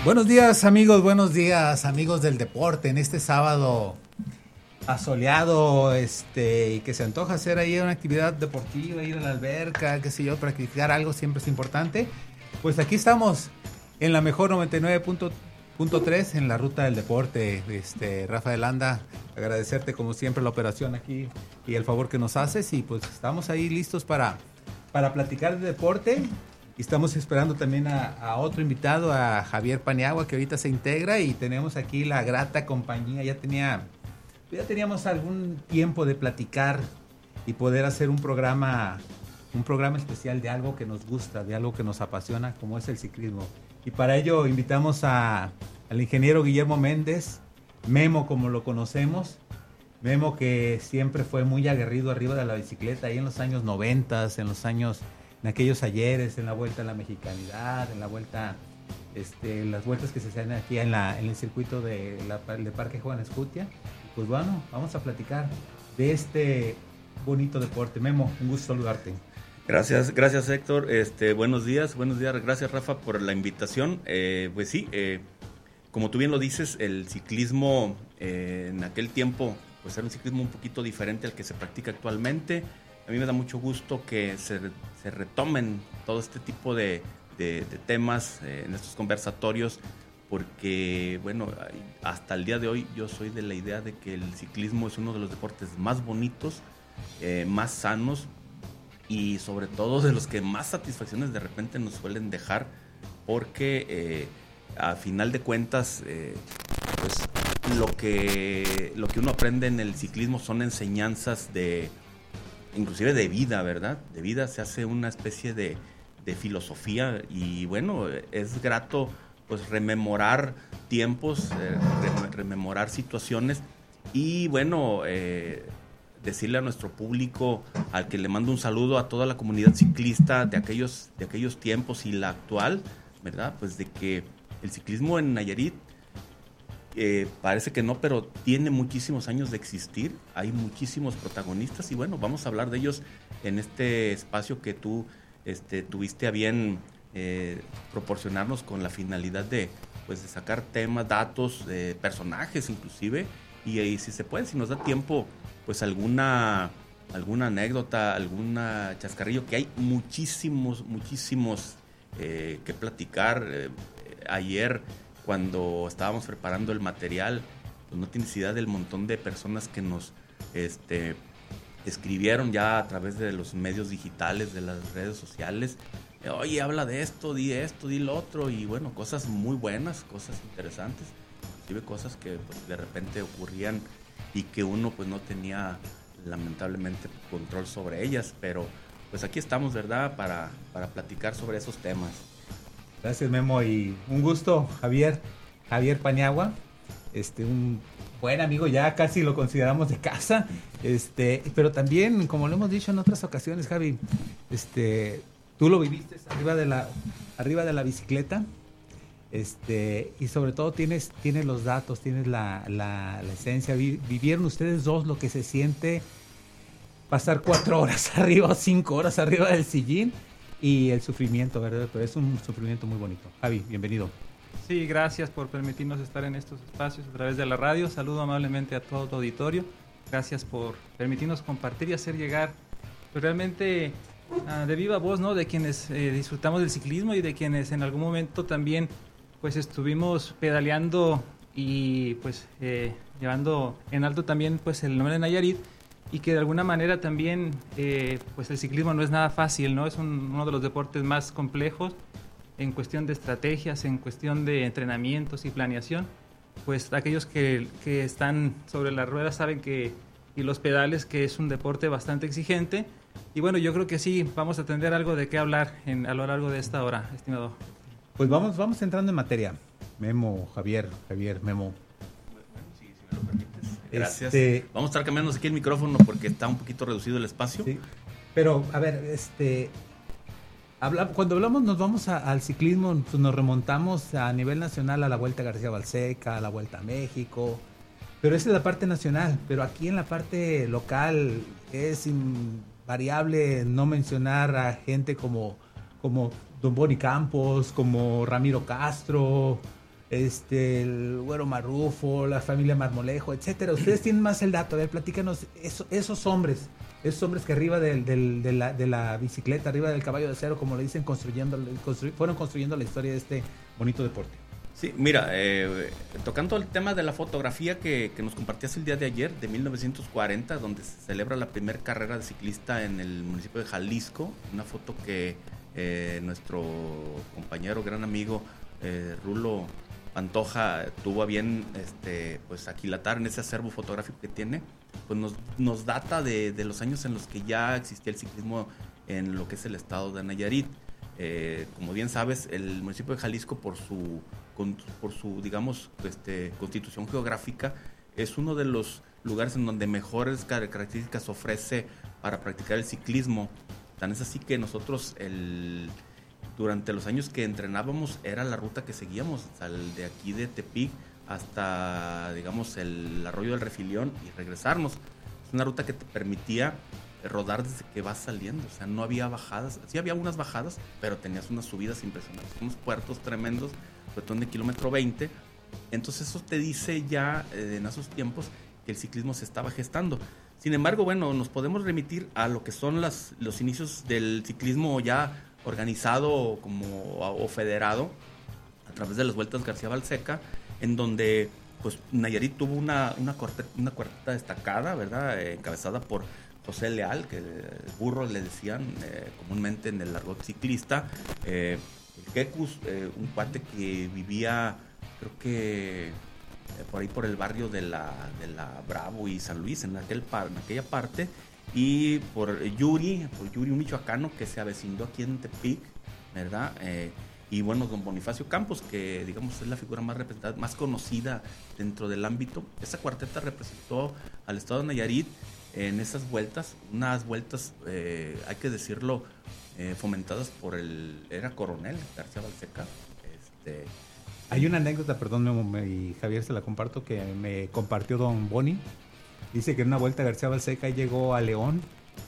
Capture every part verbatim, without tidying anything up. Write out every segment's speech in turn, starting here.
Buenos días amigos, buenos días amigos del deporte en este sábado asoleado, este, y que se antoja hacer ahí una actividad deportiva, ir a la alberca, qué sé yo, practicar algo siempre es importante. Pues aquí estamos en la mejor noventa y nueve punto tres en la ruta del deporte. Este, Rafael Anda, agradecerte como siempre la operación aquí y el favor que nos haces, y pues estamos ahí listos para, para platicar de deporte. Y estamos esperando también a, a otro invitado, a Javier Paniagua, que ahorita se integra, y tenemos aquí la grata compañía. Ya tenía, ya teníamos algún tiempo de platicar y poder hacer un programa, un programa especial de algo que nos gusta, de algo que nos apasiona, como es el ciclismo. Y para ello invitamos a, al ingeniero Guillermo Méndez, Memo como lo conocemos. Memo, que siempre fue muy aguerrido arriba de la bicicleta, ahí en los años noventas, en los años... en aquellos ayeres, en la Vuelta a la Mexicanidad, en la vuelta, este, las vueltas que se hacen aquí en, la, en el circuito de, la, de Parque Juan Escutia. Pues bueno, vamos a platicar de este bonito deporte. Memo, un gusto saludarte. Gracias, gracias Héctor. Este, buenos días, buenos días. Gracias Rafa por la invitación. Eh, pues sí, eh, como tú bien lo dices, el ciclismo eh, en aquel tiempo, pues era un ciclismo un poquito diferente al que se practica actualmente. A mí me da mucho gusto que se, se retomen todo este tipo de, de, de temas eh, en estos conversatorios, porque, bueno, hasta el día de hoy yo soy de la idea de que el ciclismo es uno de los deportes más bonitos, eh, más sanos y sobre todo de los que más satisfacciones de repente nos suelen dejar, porque eh, a final de cuentas, eh, pues lo que, lo que uno aprende en el ciclismo son enseñanzas de... inclusive de vida, ¿verdad? De vida, se hace una especie de, de filosofía, y bueno, es grato pues rememorar tiempos, eh, rem- rememorar situaciones, y bueno, eh, decirle a nuestro público, al que le mando un saludo a toda la comunidad ciclista de aquellos, de aquellos tiempos y la actual, ¿verdad? Pues de que el ciclismo en Nayarit, Eh, parece que no, pero tiene muchísimos años de existir, hay muchísimos protagonistas, y bueno, vamos a hablar de ellos en este espacio que tú este, tuviste a bien eh, proporcionarnos con la finalidad de, pues, de sacar temas, datos, eh, personajes inclusive, y, y si se puede, si nos da tiempo, pues alguna, alguna anécdota, alguna chascarrillo, que hay muchísimos, muchísimos eh, que platicar. Eh, ayer, cuando estábamos preparando el material, pues no tienes idea del montón de personas que nos este, escribieron ya a través de los medios digitales, de las redes sociales. Oye, habla de esto, di esto, di lo otro, y bueno, cosas muy buenas, cosas interesantes, inclusive cosas que pues, de repente ocurrían y que uno pues no tenía lamentablemente control sobre ellas, pero pues aquí estamos, ¿verdad?, para, para platicar sobre esos temas. Gracias Memo, y un gusto, Javier, Javier Paniagua, este, un buen amigo, ya casi lo consideramos de casa, este, pero también, como lo hemos dicho en otras ocasiones, Javi, este, tú lo viviste arriba de la, arriba de la bicicleta, este, y sobre todo tienes, tienes los datos, tienes la, la, la esencia. Vivieron ustedes dos lo que se siente pasar cuatro horas arriba o cinco horas arriba del sillín. Y el sufrimiento, ¿verdad? Pero es un sufrimiento muy bonito. Javi, bienvenido. Sí, gracias por permitirnos estar en estos espacios a través de la radio. Saludo amablemente a todo tu auditorio. Gracias por permitirnos compartir y hacer llegar pues, realmente uh, de viva voz, ¿no?, de quienes eh, disfrutamos del ciclismo y de quienes en algún momento también pues estuvimos pedaleando y pues eh, llevando en alto también pues el nombre de Nayarit, y que de alguna manera también eh, pues el ciclismo no es nada fácil, ¿no? Es un, uno de los deportes más complejos en cuestión de estrategias, en cuestión de entrenamientos y planeación. Pues aquellos que, que están sobre las ruedas saben que, y los pedales, que es un deporte bastante exigente. Y bueno, yo creo que sí, vamos a tener algo de qué hablar en, a lo largo de esta hora, estimado. Pues vamos, vamos entrando en materia. Memo, Javier, Javier, Memo. Sí, si me lo permites. Gracias. Este, Vamos a estar cambiando aquí el micrófono porque está un poquito reducido el espacio. Sí, pero a ver, este, habla, cuando hablamos nos vamos a, al ciclismo, pues nos remontamos a nivel nacional a la Vuelta a García Balseca, a la Vuelta a México, pero esa es la parte nacional. Pero aquí en la parte local es invariable no mencionar a gente como, como Don Boni Campos, como Ramiro Castro, este, el Güero Marrufo, la familia Marmolejo, etcétera. Ustedes tienen más el dato, a ver, platícanos, eso, esos hombres, esos hombres que arriba del, del, de, la, de la bicicleta, arriba del caballo de acero, como le dicen, construyendo, constru, fueron construyendo la historia de este bonito deporte. Sí, mira, eh, tocando el tema de la fotografía que, que nos compartías el día de ayer, de mil novecientos cuarenta, donde se celebra la primera carrera de ciclista en el municipio de Jalisco, una foto que eh, nuestro compañero, gran amigo, eh, Rulo Pantoja, tuvo a bien este, pues, aquilatar en ese acervo fotográfico que tiene, pues nos, nos data de, de los años en los que ya existía el ciclismo en lo que es el estado de Nayarit. Eh, como bien sabes, el municipio de Jalisco, por su Con, por su, digamos, este, constitución geográfica, es uno de los lugares en donde mejores características ofrece para practicar el ciclismo. Tan es así que nosotros, el, durante los años que entrenábamos, era la ruta que seguíamos, o sea, el de aquí de Tepic hasta, digamos, el arroyo del Refilión y regresarnos. Es una ruta que te permitía rodar desde que vas saliendo, o sea, no había bajadas, sí había unas bajadas, pero tenías unas subidas impresionantes, unos puertos tremendos, cuestión de kilómetro veinte. Entonces eso te dice ya eh, en esos tiempos que el ciclismo se estaba gestando. Sin embargo, bueno, nos podemos remitir a lo que son las, los inicios del ciclismo ya organizado como, o federado a través de las Vueltas García Balseca, en donde pues Nayarit tuvo una, una, cuarteta, una cuarteta destacada, ¿verdad? Eh, encabezada por José Leal, que burro le decían eh, comúnmente en el argot ciclista, eh, el Quecus, eh, un cuate que vivía, creo que eh, por ahí por el barrio de la, de la Bravo y San Luis, en, aquel par, en aquella parte, y por Yuri, por Yuri, un michoacano que se avecindó aquí en Tepic, ¿verdad? Eh, y bueno, don Bonifacio Campos, que digamos es la figura más representada, más conocida dentro del ámbito. Esa cuarteta representó al estado de Nayarit en esas vueltas, unas vueltas, eh, hay que decirlo, eh, fomentadas por el, era coronel García Balseca. Este, Hay una anécdota, perdón, me, y Javier se la comparto, que me compartió don Boni. Dice que en una vuelta García Balseca llegó a León,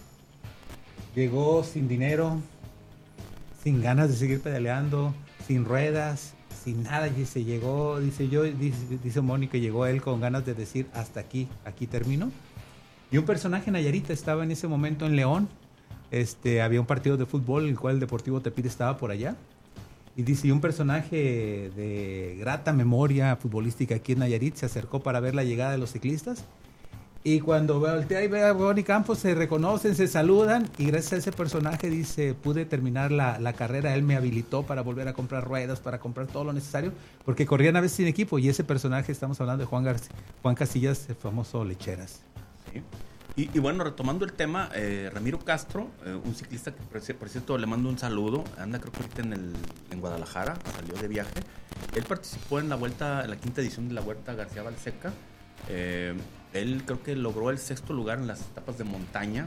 llegó sin dinero, sin ganas de seguir pedaleando, sin ruedas, sin nada, y se llegó, dice yo, dice, dice Boni que llegó él con ganas de decir hasta aquí, aquí termino. Y un personaje nayarita estaba en ese momento en León. Este, había un partido de fútbol, el cual el Deportivo Tepit estaba por allá. Y dice, y un personaje de grata memoria futbolística aquí en Nayarit se acercó para ver la llegada de los ciclistas. Y cuando voltea y ve a Boni Campos, se reconocen, se saludan. Y gracias a ese personaje, dice, pude terminar la, la carrera. Él me habilitó para volver a comprar ruedas, para comprar todo lo necesario, porque corrían a veces sin equipo. Y ese personaje, estamos hablando de Juan, García, Juan Casillas, el famoso Lecheras. Sí. Y, y bueno, retomando el tema, eh, Ramiro Castro, eh, un ciclista que por, por cierto le mando un saludo, anda creo que ahorita en, el, en Guadalajara, salió de viaje. Él participó en la vuelta, en la quinta edición de la Vuelta García Balseca. Eh, él creo que logró el sexto lugar en las etapas de montaña.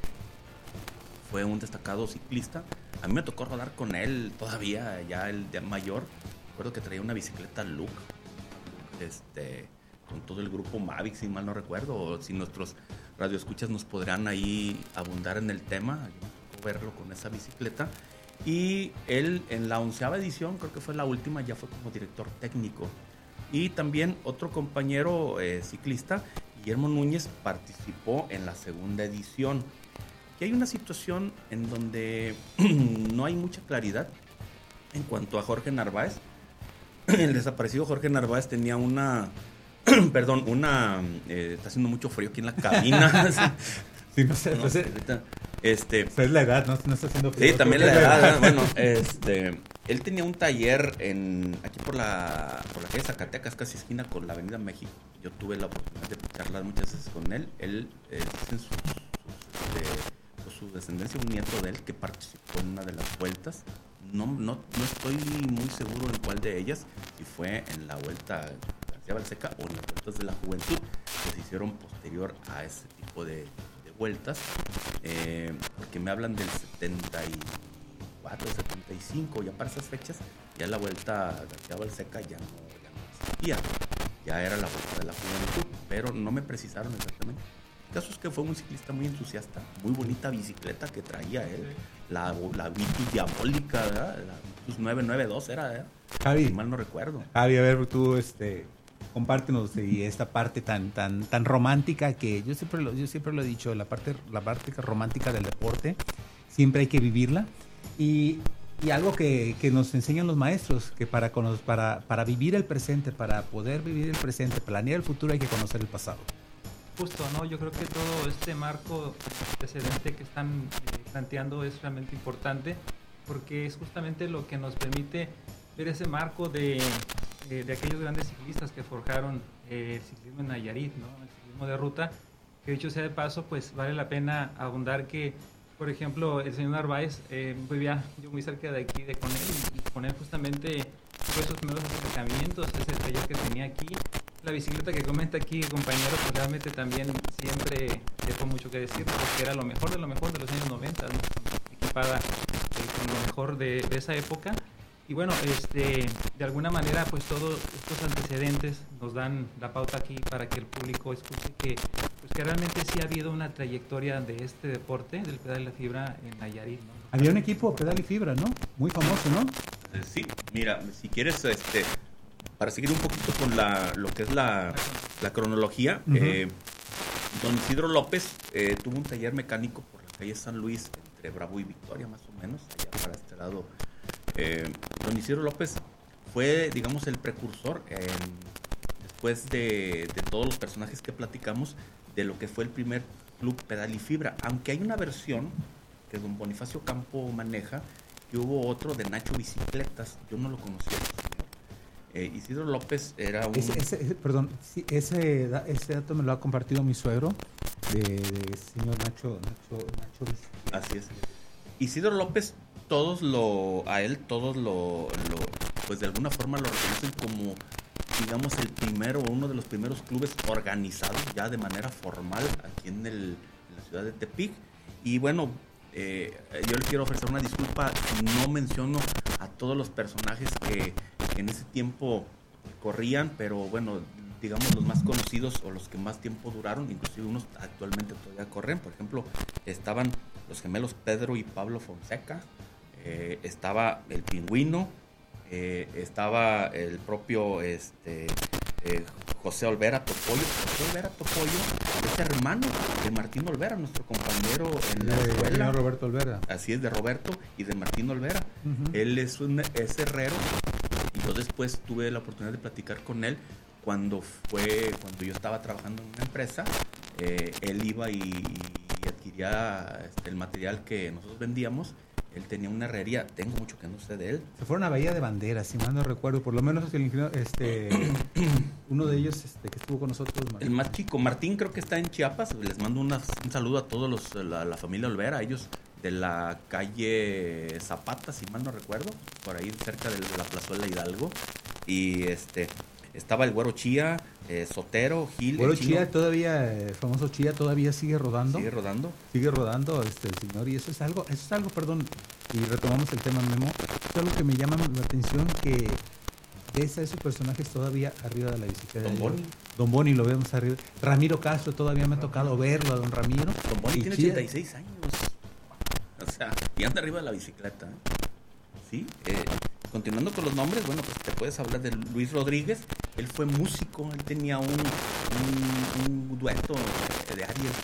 Fue un destacado ciclista. A mí me tocó rodar con él todavía, ya el de mayor. Recuerdo que traía una bicicleta Look, este, con todo el grupo Mavic, si mal no recuerdo, o si nuestros radioescuchas nos podrán ahí abundar en el tema, verlo con esa bicicleta. Y él en la onceava edición, creo que fue la última, ya fue como director técnico. Y también otro compañero eh, ciclista, Guillermo Núñez, participó en la segunda edición. Y hay una situación en donde no hay mucha claridad en cuanto a Jorge Narváez. El desaparecido Jorge Narváez tenía una... Perdón, una... Eh, está haciendo mucho frío aquí en la cabina. Sí, no sé, no sé. Este, es la edad, no, no está haciendo frío. Sí, también la edad. Bueno, este... Él tenía un taller en aquí por la por la calle Zacatecas, casi esquina con la Avenida México. Yo tuve la oportunidad de charlar muchas veces con él. Él eh, en su, su, de, pues su descendencia, un nieto de él que participó en una de las vueltas. No, no, no estoy muy seguro en cuál de ellas, si fue en la Vuelta García Balseca o en las Vueltas de la Juventud, que se hicieron posterior a ese tipo de, de vueltas, eh, porque me hablan del setenta y cuatro, setenta y cinco, ya para esas fechas, ya la Vuelta García Balseca ya no, ya no existía, ya era la Vuelta de la Juventud, pero no me precisaron exactamente. caso es que fue un ciclista muy entusiasta, muy bonita bicicleta que traía él, la, la Vitus diabólica, ¿verdad? La Vitus nueve nueve dos era, ¿verdad? Javi, Si mal no recuerdo. Javi, a ver, tú, este, compártenos y esta parte tan, tan, tan romántica que yo siempre lo, yo siempre lo he dicho, la parte, la parte romántica del deporte, siempre hay que vivirla. Y, y algo que, que nos enseñan los maestros, que para, para, para vivir el presente, para poder vivir el presente, planear el futuro, hay que conocer el pasado. Justo, ¿no? Yo creo que todo este marco precedente que están eh, planteando es realmente importante, porque es justamente lo que nos permite ver ese marco de, de, de aquellos grandes ciclistas que forjaron eh, el ciclismo en Nayarit, ¿no? El ciclismo de ruta, que dicho sea de paso, pues vale la pena abundar que, por ejemplo, el señor Narváez, eh, vivía yo muy cerca de aquí, de con él, y con él justamente fue esos primeros acercamientos, ese taller que tenía aquí. La bicicleta que comenta aquí el compañero, pues realmente también siempre dejó mucho que decir, porque era lo mejor de lo mejor de los años noventa, ¿no? Equipada eh, con lo mejor de, de esa época. Y bueno, este, de alguna manera, pues todos estos antecedentes nos dan la pauta aquí para que el público escuche que, pues, que realmente sí ha habido una trayectoria de este deporte, del pedal y la fibra en Nayarit, ¿no? Había un equipo pedal y fibra, ¿no? Muy famoso, ¿no? Eh, sí, mira, si quieres, este, para seguir un poquito con la, lo que es la, la cronología, uh-huh. eh, don Isidro López eh, tuvo un taller mecánico por la calle San Luis, entre Bravo y Victoria, más o menos, allá para este lado. Eh, don Isidro López fue, digamos, el precursor, eh, después de, de todos los personajes que platicamos, de lo que fue el primer club pedal y fibra, aunque hay una versión que don Bonifacio Campo maneja, que hubo otro de Nacho Bicicletas, yo no lo conocía. Eh, Isidro López era un... Ese, ese, perdón, sí, ese, ese dato me lo ha compartido mi suegro, de, de señor Nacho, Nacho, Nacho Bicicletas. Así es. Isidro López, todos lo, a él todos lo, lo, pues de alguna forma lo reconocen como, digamos, el primero, uno de los primeros clubes organizados ya de manera formal aquí en, el, en la ciudad de Tepic. Y bueno, eh, yo le quiero ofrecer una disculpa, no menciono a todos los personajes que, que en ese tiempo corrían, pero bueno, digamos los más conocidos o los que más tiempo duraron, inclusive unos actualmente todavía corren. Por ejemplo, estaban los gemelos Pedro y Pablo Fonseca, eh, estaba el Pingüino, eh, estaba el propio este, eh, José Olvera Topoyo. José Olvera Topoyo es hermano de Martín Olvera, nuestro compañero en la de, escuela. De Roberto Olvera. Así es, de Roberto y de Martín Olvera. Uh-huh. Él es, un, es herrero, y yo después tuve la oportunidad de platicar con él cuando fue cuando yo estaba trabajando en una empresa. Eh, él iba y, y adquiría este, el material que nosotros vendíamos. Él tenía una herrería, tengo mucho que no sé de él. Se fueron a Bahía de Banderas, si mal no recuerdo, por lo menos el ingeniero, este, uno de ellos este, que estuvo con nosotros. El más chico, Martín, creo que está en Chiapas. Les mando una, un saludo a todos los, la, la familia Olvera, ellos de la calle Zapata, si mal no recuerdo, por ahí cerca de la plazuela Hidalgo. Y este estaba el Güero Chía, eh, Sotero, Gil. Güero Chía todavía, el famoso Chía todavía sigue rodando. Sigue rodando. Sigue rodando este el señor, y eso es algo, eso es algo, perdón, y retomamos el tema, Memo, es algo que me llama la atención, que ves a esos personajes todavía arriba de la bicicleta. Don Boni. Don Boni lo vemos arriba. Ramiro Castro todavía me ha tocado verlo, a don Ramiro. Don Boni tiene Chía, ochenta y seis años. O sea, y anda arriba de la bicicleta. Sí, eh, continuando con los nombres, bueno, pues te puedes hablar de Luis Rodríguez. Él fue músico, él tenía un, un, un dueto de Ariel.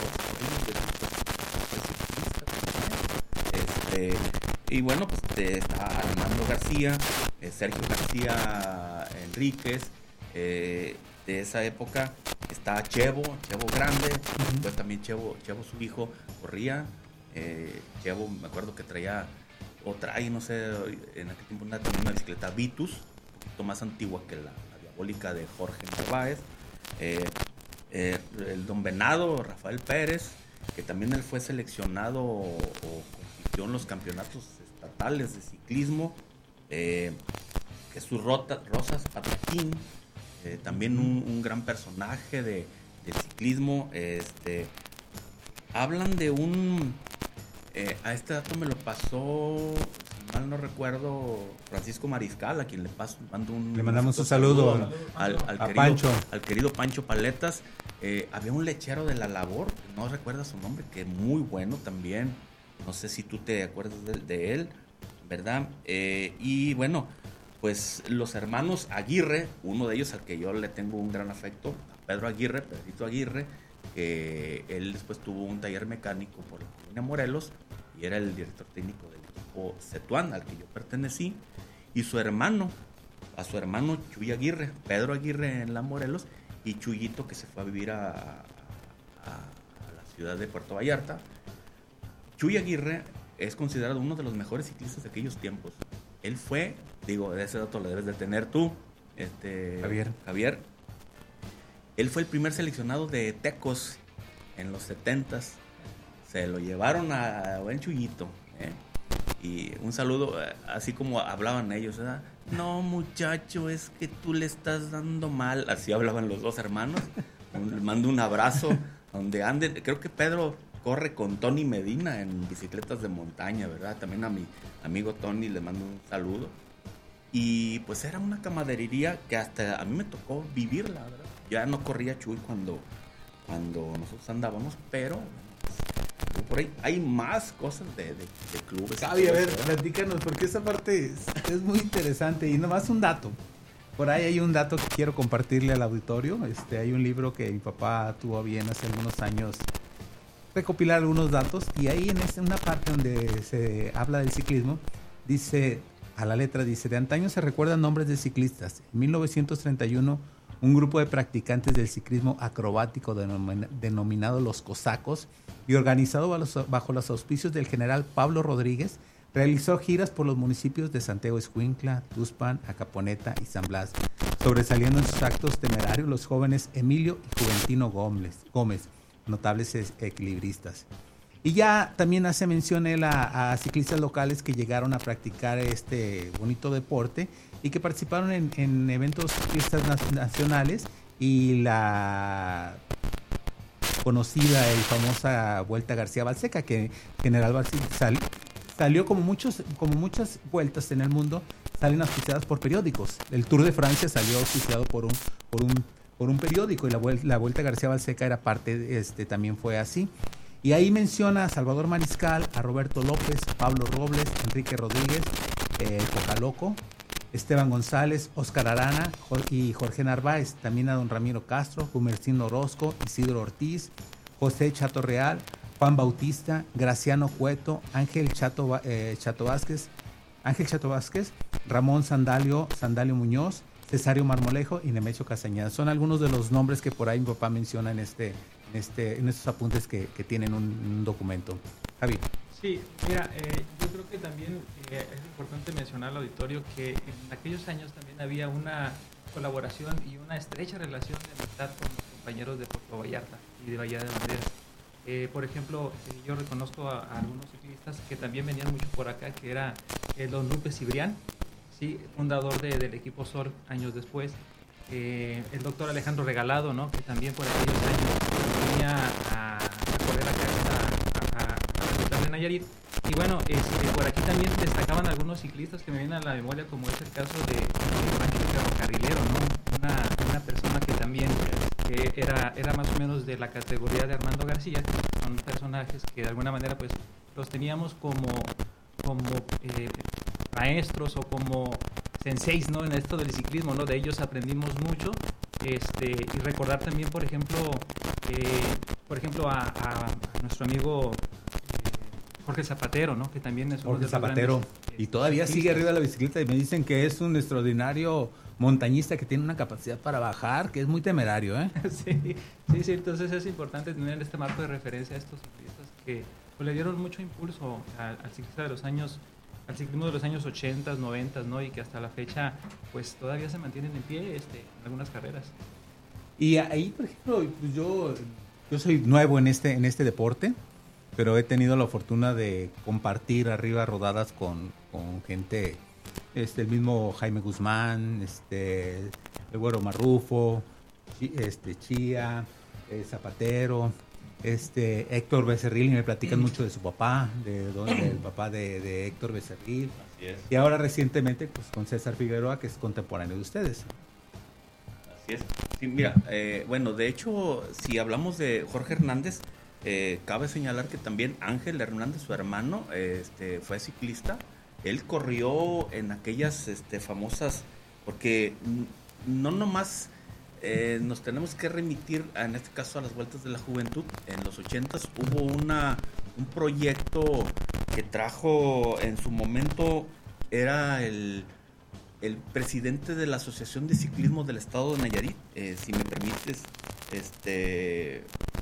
Este, y bueno, pues te, está Armando García, eh, Sergio García Enríquez, eh, de esa época está Chevo, Chevo Grande, uh-huh. Pues también Chevo, Chevo su hijo corría, eh, Chevo me acuerdo que traía o trae, no sé, en aquel tiempo una, una bicicleta Vitus, un poquito más antigua que la, la diabólica de Jorge Narváez. Eh, eh, el don Venado, Rafael Pérez, que también él fue seleccionado o, o compitió en los campeonatos estatales de ciclismo. Eh, Jesús Rota, Rosas Pataquín, eh, también un, un gran personaje de, del ciclismo. Este, hablan de un... Eh, a este dato me lo pasó, si mal no recuerdo, Francisco Mariscal, a quien le paso, mando un... Le mandamos un saludo, saludo al, al, a querido, Pancho. al querido Pancho Paletas. Eh, había un lechero de La Labor, no recuerdo su nombre, que muy bueno también. No sé si tú te acuerdas de, de él, ¿verdad? Eh, y bueno, pues los hermanos Aguirre, uno de ellos al que yo le tengo un gran afecto, a Pedro Aguirre, Pedrito Aguirre, que él después tuvo un taller mecánico por la colonia Morelos y era el director técnico del equipo Cetuán, al que yo pertenecí, y su hermano, a su hermano Chuy Aguirre, Pedro Aguirre en la Morelos, y Chuyito, que se fue a vivir a, a, a la ciudad de Puerto Vallarta. Chuy Aguirre es considerado uno de los mejores ciclistas de aquellos tiempos. Él fue, digo, ese dato lo debes de tener tú, este, Javier. Javier. Él fue el primer seleccionado de Tecos en los setentas. Se lo llevaron a buen Chuyito, ¿eh? Y un saludo, así como hablaban ellos, ¿verdad? No, muchacho, es que tú le estás dando mal. Así hablaban los dos hermanos. Les mando un abrazo donde anden. Creo que Pedro corre con Tony Medina en bicicletas de montaña, ¿verdad? También a mi amigo Tony le mando un saludo. Y pues era una camaradería que hasta a mí me tocó vivirla, ¿verdad? Ya no corría Chuy cuando, cuando nosotros andábamos, pero pues, por ahí hay más cosas de, de, de clubes. Gaby, a ver, platícanos, porque esa parte es, es muy interesante. Y nomás un dato. Por ahí hay un dato que quiero compartirle al auditorio. Este, hay un libro que mi papá tuvo bien hace algunos años recopilar algunos datos. Y ahí en esta, una parte donde se habla del ciclismo, dice, a la letra dice, de antaño se recuerdan nombres de ciclistas. En mil novecientos treinta y uno, un grupo de practicantes del ciclismo acrobático denomina, denominado los cosacos y organizado bajo los, bajo los auspicios del general Pablo Rodríguez, realizó giras por los municipios de Santiago Escuintla, Tuxpan, Acaponeta y San Blas, sobresaliendo en sus actos temerarios los jóvenes Emilio y Juventino Gómez, Gómez notables equilibristas. Y ya también hace mención él a, a ciclistas locales que llegaron a practicar este bonito deporte y que participaron en, en eventos ciclistas nacionales y la conocida y famosa Vuelta García Balseca, que General Balseca sal, salió como, muchos, como muchas vueltas en el mundo, salen auspiciadas por periódicos. El Tour de Francia salió auspiciado por un, por un, por un periódico y la, la Vuelta García Balseca era parte, este, también fue así. Y ahí menciona a Salvador Mariscal, a Roberto López, Pablo Robles, Enrique Rodríguez, eh, Cocaloco, Esteban González, Óscar Arana y Jorge Narváez. También a don Ramiro Castro, Gumercino Orozco, Isidro Ortiz, José Chato Real, Juan Bautista, Graciano Cueto, Ángel Chato, eh, Chato Vázquez, Ángel Chato Vázquez, Ramón Sandalio, Sandalio Muñoz, Cesario Marmolejo y Nemesio Castañeda. Son algunos de los nombres que por ahí mi papá menciona en este, en este, en estos apuntes que, que tienen un, un documento. Javi. Sí, mira, eh, yo creo que también eh, es importante mencionar al auditorio que en aquellos años también había una colaboración y una estrecha relación de amistad con los compañeros de Puerto Vallarta y de Bahía de Banderas. Eh, por ejemplo, eh, yo reconozco a, a algunos ciclistas que también venían mucho por acá, que era el don Lupe Cibrián, sí, fundador de, del equipo Sol años después, eh, el doctor Alejandro Regalado, ¿no? Que también por aquellos años venía a, a correr acá a, a, a la ciudad de Nayarit. Y bueno, este, por aquí también destacaban algunos ciclistas que me vienen a la memoria, como es el caso de, de Pancho el Ferrocarrilero, ¿no? Una, una persona que también que era, era más o menos de la categoría de Armando García. Son personajes que de alguna manera pues los teníamos como, como eh, maestros o como senseis, ¿no? En esto del ciclismo, ¿no? De ellos aprendimos mucho. Este, y recordar también, por ejemplo, eh, por ejemplo a, a, a nuestro amigo eh, Jorge Zapatero, ¿no? Que también es uno Jorge de los Zapatero. grandes, Y todavía ciclistas. sigue arriba de la bicicleta y me dicen que es un extraordinario montañista que tiene una capacidad para bajar, que es muy temerario, ¿eh? Sí, sí, sí, entonces es importante tener este marco de referencia a estos ciclistas que pues, le dieron mucho impulso al, al ciclista de los años, al ciclismo de los años ochenta, noventa, ¿no? Y que hasta la fecha pues todavía se mantienen en pie este, en algunas carreras. Y ahí, por ejemplo, pues yo, yo soy nuevo en este, en este deporte, pero he tenido la fortuna de compartir arriba rodadas con, con gente, este, el mismo Jaime Guzmán, este, el Güero Marrufo, Chi- este, Chía, eh, Zapatero, este Héctor Becerril, y me platican mucho de su papá, de, de del papá de, de Héctor Becerril. Así es. Y ahora recientemente pues con César Figueroa, que es contemporáneo de ustedes. Así es. Sí, mira, eh, bueno, de hecho, si hablamos de Jorge Hernández, eh, cabe señalar que también Ángel Hernández, su hermano, eh, este, fue ciclista. Él corrió en aquellas este, famosas, porque no nomás eh, nos tenemos que remitir, a, en este caso, a las Vueltas de la Juventud. En los ochentas hubo una, un proyecto que trajo en su momento, era el, el presidente de la Asociación de Ciclismo del Estado de Nayarit, eh, si me permites este,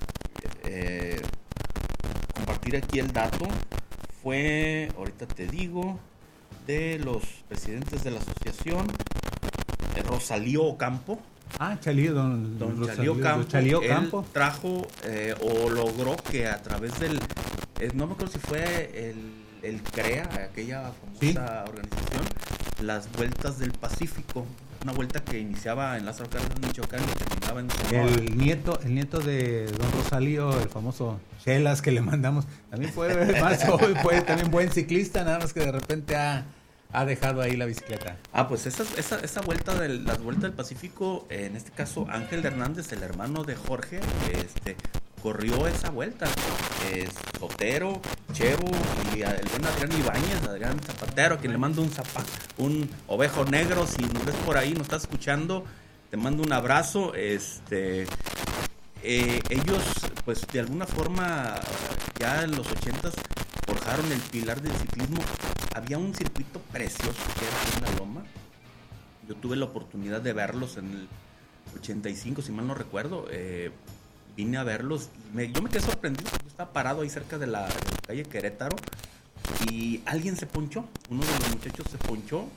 eh, compartir aquí el dato. Fue, ahorita te digo, de los presidentes de la asociación, eh, Rosalío Ocampo. Ah, Chalío, don, Don Rosalío, Chalío Campo. don Chalío Él Campo. trajo eh, o logró que a través del, eh, no me acuerdo si fue el, el CREA, aquella famosa ¿Sí? organización, las Vueltas del Pacífico. Una vuelta que iniciaba en Lázaro Cárdenas, Michoacán, y terminaba en Sonora. El nieto, el nieto de don Rosalío, el famoso Chelas que le mandamos, también fue más joven, fue también buen ciclista, nada más que de repente ha, ha dejado ahí la bicicleta. Ah, pues esa, esa, esa vuelta del, las vueltas del Pacífico, eh, en este caso Ángel Hernández, el hermano de Jorge, este, corrió esa vuelta. Eh, Sotero, Chevo y el buen Adrián Ibáñez, Adrián Zapatero, a quien le mando un zapato, un ovejo negro, si nos ves por ahí, nos estás escuchando, te mando un abrazo. Este, eh, ellos, pues de alguna forma, ya en los ochentas forjaron el pilar del ciclismo. Había un circuito precioso que era aquí en la Loma. Yo tuve la oportunidad de verlos en el ochenta y cinco, si mal no recuerdo. Eh, vine a verlos. Me, yo me quedé sorprendido. Yo estaba parado ahí cerca de la, de la calle Querétaro y alguien se ponchó. Uno de los muchachos se ponchó.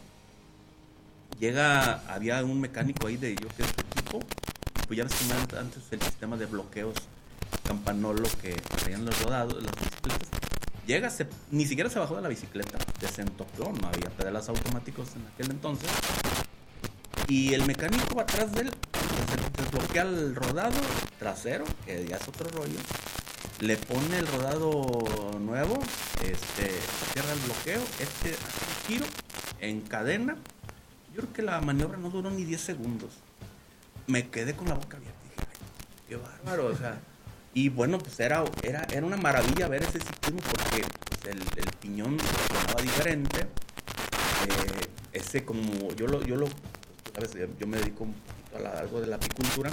Llega, había un mecánico ahí de yo que es su equipo. Pues ya ves que antes el sistema de bloqueos campanolo que traían los rodados, las bicicletas. Llega, se, ni siquiera se bajó de la bicicleta, desentopeó, no había pedalas automáticos en aquel entonces. Y el mecánico va atrás de él, se desbloquea el rodado trasero, que ya es otro rollo. Le pone el rodado nuevo, este, cierra el bloqueo, este hace un giro, encadena. Yo creo que la maniobra no duró ni diez segundos. Me quedé con la boca abierta y dije, ay, qué bárbaro, o sea. Y bueno, pues era, era, era una maravilla ver ese ciclismo porque pues, el, el piñón sonaba diferente. Eh, ese como, yo lo, yo lo, sabes, yo me dedico un poquito a la, algo de la apicultura.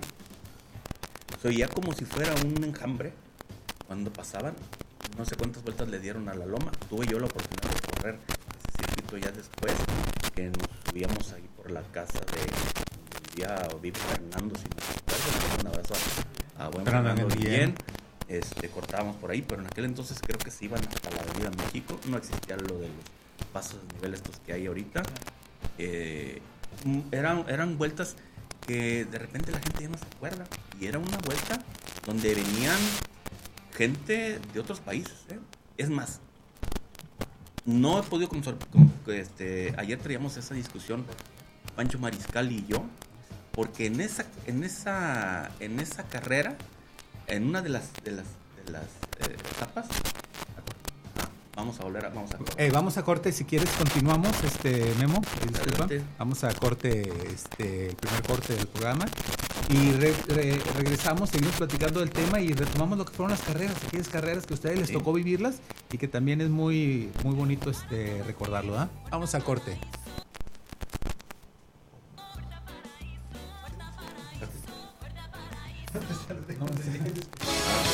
Se oía como si fuera un enjambre cuando pasaban. No sé cuántas vueltas le dieron a la loma. Tuve yo la oportunidad de correr ese circuito ya después, que nos subíamos ahí por la casa de, de un vive Fernando, si no recuerdo, un abrazo a, a buen Fernando Guillén. Este, cortábamos por ahí, pero en aquel entonces creo que se iban hasta la Avenida México. No existía lo de los pasos de nivel estos que hay ahorita. Eh, eran, eran vueltas que de repente la gente ya no se acuerda. Y era una vuelta donde venían gente de otros países, ¿eh? Es más, no he podido conocer, este, ayer traíamos esa discusión Pancho Mariscal y yo, porque en esa, en esa, en esa carrera, en una de las, de las, de las eh, etapas, vamos a volver a, vamos a eh, vamos a corte, si quieres continuamos, este Memo, disculpa, Adelante. vamos a corte, este, el primer corte del programa. Y re, re, regresamos, seguimos platicando del tema y retomamos lo que fueron las carreras, aquellas carreras que a ustedes les Sí. tocó vivirlas y que también es muy, muy bonito este, recordarlo. ¿eh? Vamos a corte.